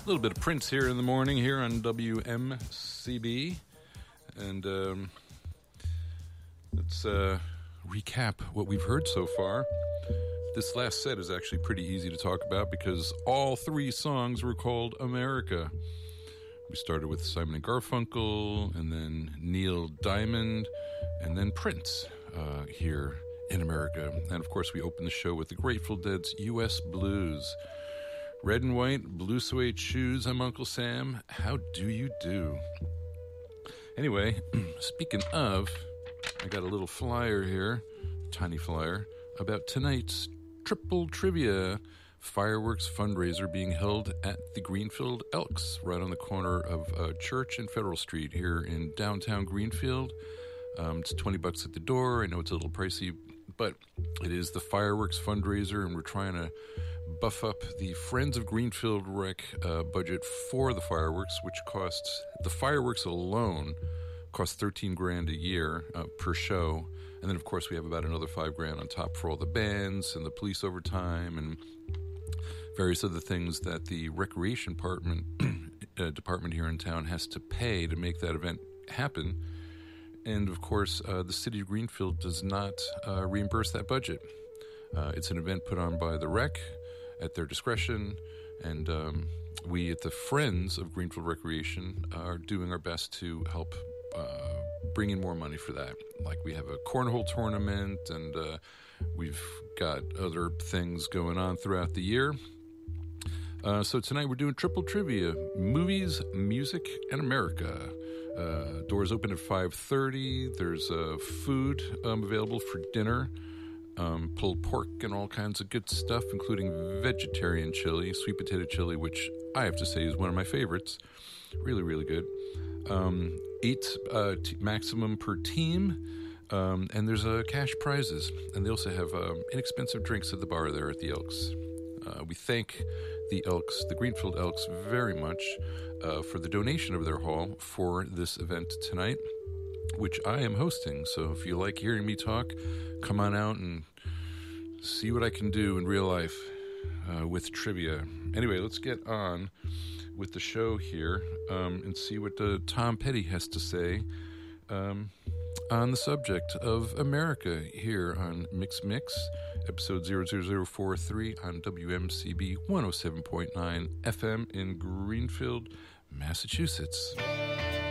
little bit of Prince here in the morning here on WMCB. And let's recap what we've heard so far. This last set is actually pretty easy to talk about because all three songs were called America. We started with Simon & Garfunkel, and then Neil Diamond, and then Prince here in America. And of course we opened the show with the Grateful Dead's U.S. Blues. Red and white, blue suede shoes. I'm Uncle Sam. How do you do? Anyway, speaking of, I got a little flyer here, tiny flyer, about tonight's Triple Trivia fireworks fundraiser being held at the Greenfield Elks, right on the corner of Church and Federal Street here in downtown Greenfield. It's $20 at the door. I know it's a little pricey, but it is the fireworks fundraiser, and we're trying to buff up the Friends of Greenfield Rec budget for the fireworks, which costs, the fireworks alone costs $13,000 a year per show. And then of course we have about another $5,000 on top for all the bands and the police overtime and various other things that the recreation department here in town has to pay to make that event happen. And of course the city of Greenfield does not reimburse that budget. It's an event put on by the rec at their discretion, and we at the Friends of Greenfield Recreation are doing our best to help bring in more money for that. Like we have a cornhole tournament, and we've got other things going on throughout the year. So tonight we're doing Triple Trivia, movies, music, and America. Doors open at 5:30. There's food available for dinner. Pulled pork and all kinds of good stuff, including vegetarian chili, sweet potato chili, which I have to say is one of my favorites. Really, really good. 8 maximum per team, and there's cash prizes. And they also have inexpensive drinks at the bar there at the Elks. We thank the Elks, the Greenfield Elks, very much for the donation of their hall for this event tonight, which I am hosting. So if you like hearing me talk, come on out and see what I can do in real life with trivia. Anyway, let's get on with the show here and see what Tom Petty has to say on the subject of America here on Mix Mix, episode 00043 on WMCB 107.9 FM in Greenfield, Massachusetts.